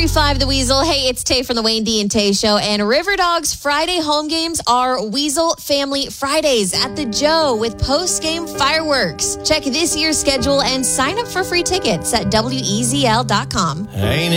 93.5 The Weasel. Hey, it's Tay from the Wayne D and Tay Show. And River Dogs Friday home games are Weasel Family Fridays at the Joe with post-game fireworks. Check this year's schedule and sign up for free tickets at WEZL.com. Ain't